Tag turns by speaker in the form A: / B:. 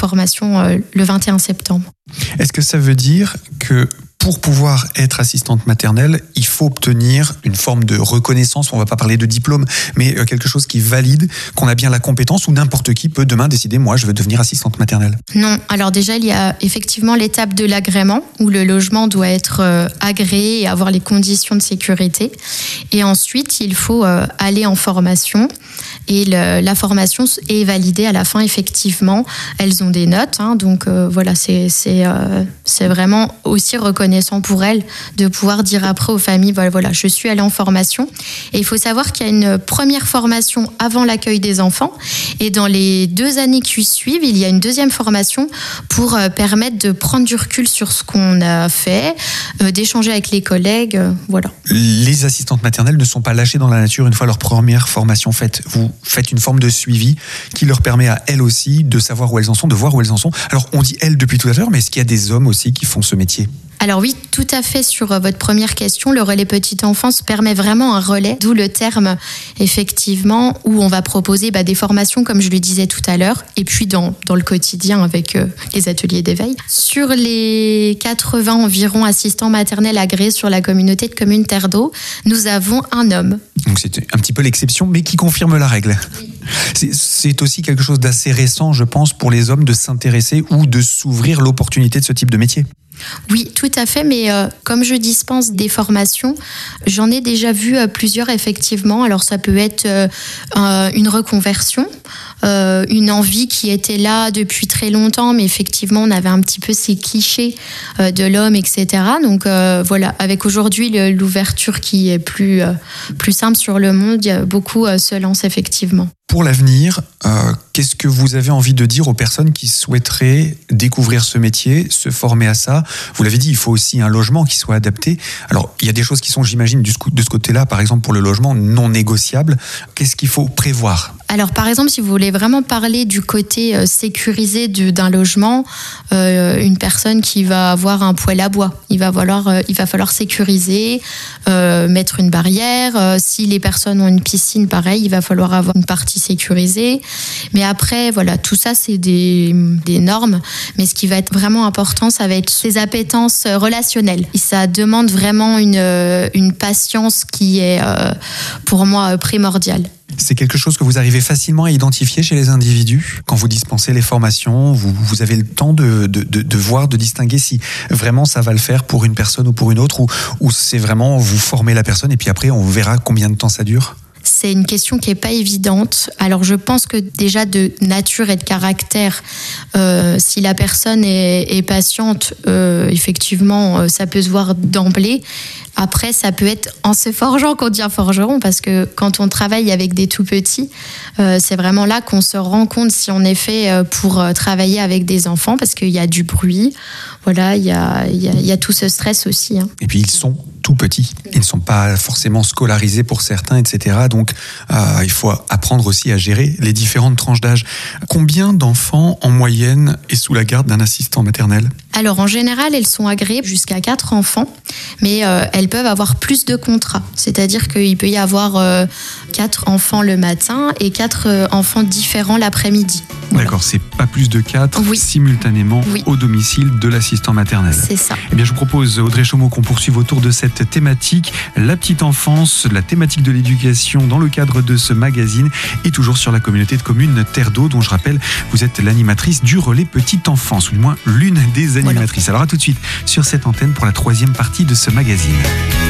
A: formation le 21 septembre.
B: Est-ce que ça veut dire que pour pouvoir être assistante maternelle, il faut obtenir une forme de reconnaissance, on ne va pas parler de diplôme, mais quelque chose qui valide qu'on a bien la compétence, ou n'importe qui peut demain décider, moi je veux devenir assistante maternelle?
A: Non, alors déjà il y a effectivement l'étape de l'agrément, où le logement doit être agréé et avoir les conditions de sécurité. Et ensuite il faut aller en formation, et la formation est validée à la fin, effectivement. Elles ont des notes, donc voilà, c'est vraiment aussi reconnaissant pour elles de pouvoir dire après aux familles, voilà, je suis allée en formation. Et il faut savoir qu'il y a une première formation avant l'accueil des enfants, et dans les 2 années qui suivent, il y a une deuxième formation pour permettre de prendre du recul sur ce qu'on a fait, d'échanger avec les collègues, voilà.
B: Les assistantes maternelles ne sont pas lâchées dans la nature une fois leur première formation faite. Vous faites une forme de suivi qui leur permet à elles aussi de savoir où elles en sont, de voir où elles en sont. Alors on dit elles depuis tout à l'heure, mais est-ce qu'il y a des hommes aussi qui font ce métier?
A: Alors oui, tout à fait. Sur votre première question, le relais petite enfance permet vraiment un relais, d'où le terme, effectivement, où on va proposer des formations, comme je le disais tout à l'heure, et puis dans le quotidien avec les ateliers d'éveil. Sur les 80 environ assistants maternels agréés sur la communauté de communes Terre d'Eau, nous avons un homme.
B: Donc c'est un petit peu l'exception, mais qui confirme la règle. C'est aussi quelque chose d'assez récent, je pense, pour les hommes de s'intéresser ou de s'ouvrir l'opportunité de ce type de métier.
A: Oui, tout à fait, mais comme je dispense des formations, j'en ai déjà vu plusieurs, effectivement. Alors ça peut être une reconversion, une envie qui était là depuis très longtemps, mais effectivement on avait un petit peu ces clichés de l'homme, etc. Donc voilà, avec aujourd'hui l'ouverture qui est plus simple sur le monde, beaucoup se lancent effectivement.
B: Pour l'avenir, qu'est-ce que vous avez envie de dire aux personnes qui souhaiteraient découvrir ce métier, se former à ça? Vous l'avez dit, il faut aussi un logement qui soit adapté. Alors, il y a des choses qui sont, j'imagine, de ce côté-là, par exemple pour le logement, non négociable. Qu'est-ce qu'il faut prévoir?
A: Alors, par exemple, si vous voulez vraiment parler du côté sécurisé d'un logement, une personne qui va avoir un poêle à bois, il va falloir sécuriser, mettre une barrière. Si les personnes ont une piscine, pareil, il va falloir avoir une partie sécurisée. Mais après, voilà, tout ça, c'est des normes. Mais ce qui va être vraiment important, ça va être ses appétences relationnelles. Et ça demande vraiment une patience qui est, pour moi, primordiale.
B: C'est quelque chose que vous arrivez facilement à identifier chez les individus? Quand vous dispensez les formations, vous avez le temps de voir, de distinguer si vraiment ça va le faire pour une personne ou pour une autre, ou c'est vraiment vous formez la personne et puis après on verra combien de temps ça dure?
A: C'est une question qui n'est pas évidente. Alors je pense que déjà de nature et de caractère, si la personne est patiente, effectivement, ça peut se voir d'emblée. Après, ça peut être en se forgeant qu'on devient forgeron, parce que quand on travaille avec des tout petits, c'est vraiment là qu'on se rend compte si on est fait pour travailler avec des enfants, parce qu'il y a du bruit, voilà, il y a tout ce stress aussi.
B: Et puis ils sont tout petits, ils ne sont pas forcément scolarisés pour certains, etc. Donc il faut apprendre aussi à gérer les différentes tranches d'âge. Combien d'enfants en moyenne est sous la garde d'un assistant maternel?
A: Alors en général, elles sont agréées jusqu'à 4 enfants, mais elles peuvent avoir plus de contrats. C'est-à-dire qu'il peut y avoir 4 enfants le matin et 4 enfants différents l'après-midi. Voilà.
B: D'accord, c'est pas plus de 4 simultanément au domicile de l'assistant maternel.
A: C'est ça.
B: Eh bien, je vous propose, Audrey Chaumeau, qu'on poursuive autour de cette thématique, la petite enfance, la thématique de l'éducation dans le cadre de ce magazine et toujours sur la communauté de communes Terre d'Eau, dont je rappelle, vous êtes l'animatrice du relais petite enfance, ou du moins l'une des animatrices. Voilà. Alors à tout de suite sur cette antenne pour la 3e partie de ce magazine.